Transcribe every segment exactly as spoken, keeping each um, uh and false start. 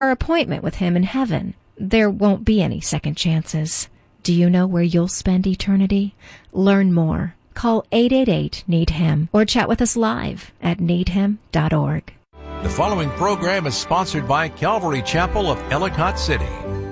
our appointment with Him in heaven. There won't be any second chances. Do you know where you'll spend eternity? Learn more. Call eight eight eight, need him or chat with us live at need him dot org. The following program is sponsored by Calvary Chapel of Ellicott City.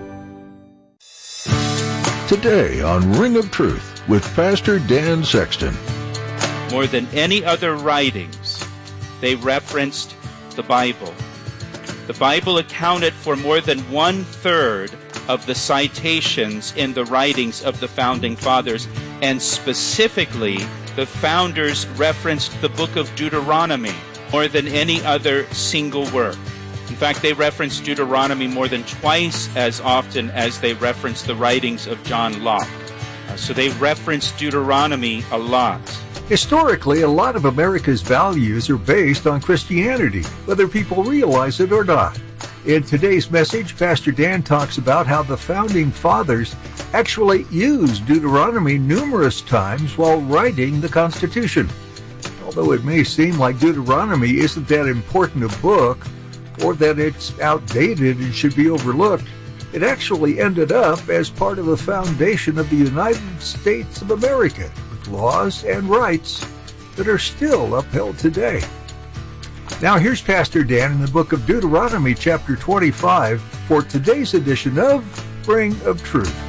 Today on Ring of Truth with Pastor Dan Sexton. More than any other writings, they referenced the Bible. The Bible accounted for more than one-third of the citations in the writings of the Founding Fathers, and specifically, the Founders referenced the book of Deuteronomy more than any other single work. In fact, they referenced Deuteronomy more than twice as often as they referenced the writings of John Locke. Uh, so they referenced Deuteronomy a lot. Historically, a lot of America's values are based on Christianity, whether people realize it or not. In today's message, Pastor Dan talks about how the Founding Fathers actually used Deuteronomy numerous times while writing the Constitution. Although it may seem like Deuteronomy isn't that important a book, or that it's outdated and should be overlooked, it actually ended up as part of the foundation of the United States of America, with laws and rights that are still upheld today. Now here's Pastor Dan in the book of Deuteronomy chapter twenty-five for today's edition of Ring of Truth.